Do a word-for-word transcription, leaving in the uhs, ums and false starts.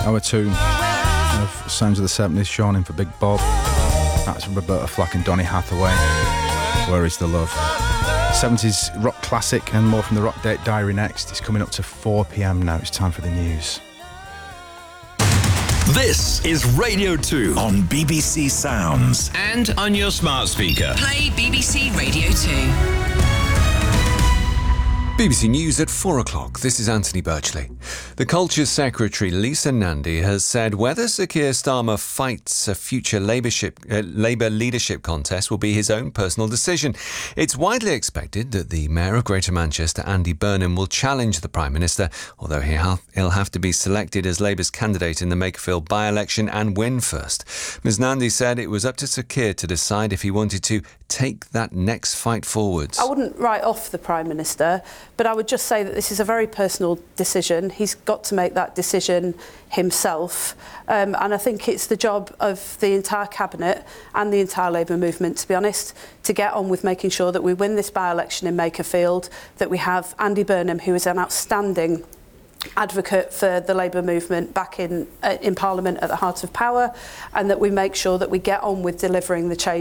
Our tune of Sounds of the seventies, Sean in for Big Bob. That's Roberta Flack and Donny Hathaway. Where is the love? seventies rock classic and more from the Rock Date Diary next. It's coming up to four p.m. now. It's time for the news. This is Radio two on B B C Sounds. And on your smart speaker. Play B B C Radio two. B B C News at four o'clock. This is Anthony Birchley. The Culture Secretary, Lisa Nandy, has said whether Sir Keir Starmer fights a future Labourship, uh, Labour leadership contest will be his own personal decision. It's widely expected that the Mayor of Greater Manchester, Andy Burnham, will challenge the Prime Minister, although he ha- he'll have to be selected as Labour's candidate in the Makerfield by-election and win first. Ms Nandy said it was up to Sir Keir to decide if he wanted to take that next fight forwards. I wouldn't write off the Prime Minister, but I would just say that this is a very personal decision. He's got to make that decision himself. Um, and I think it's the job of the entire Cabinet and the entire Labour movement, to be honest, to get on with making sure that we win this by-election in Makerfield, that we have Andy Burnham, who is an outstanding advocate for the Labour movement back in, uh, in Parliament at the heart of power, and that we make sure that we get on with delivering the change